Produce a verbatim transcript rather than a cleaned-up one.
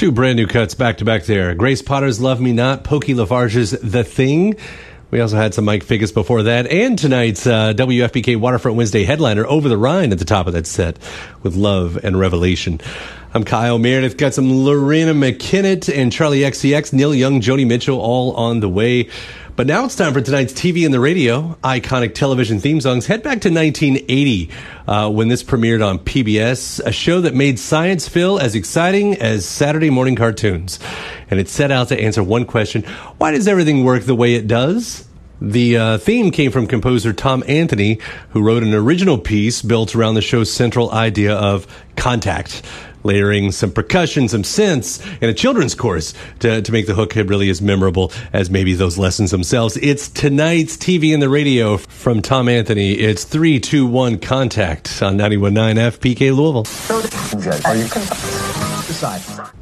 Two brand new cuts back to back there. Grace Potter's Love Me Not, Pokey LaFarge's The Thing. We also had some Mike Figgis before that. And tonight's uh, W F P K Waterfront Wednesday headliner, Over the Rhine, at the top of that set with Love and Revelation. I'm Kyle Meredith. Got some Lorena McKinnon and Charlie X C X, Neil Young, Joni Mitchell, all on the way. But now it's time for tonight's T V and the radio. Iconic television theme songs. Head back to nineteen eighty uh, when this premiered on P B S, a show that made science feel as exciting as Saturday morning cartoons. And it set out to answer one question: why does everything work the way it does? The uh, theme came from composer Tom Anthony, who wrote an original piece built around the show's central idea of contact, layering some percussion, some synths, and a children's chorus to, to make the hook really as memorable as maybe those lessons themselves. It's tonight's T V and the radio from Tom Anthony. It's three two one Contact on ninety-one point nine F P K Louisville. Are you decide?